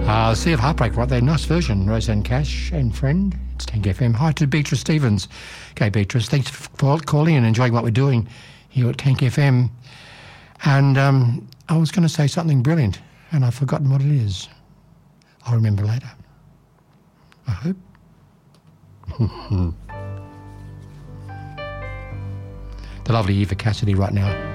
Sea of Heartbreak right there. Nice version. Roseanne Cash and Friend. It's Tank FM. Hi to Beatrice Stevens. Okay, Beatrice, thanks for calling and enjoying what we're doing here at Tank FM. And I was going to say something brilliant, and I've forgotten what it is. I'll remember later. I hope. The lovely Eva Cassidy right now.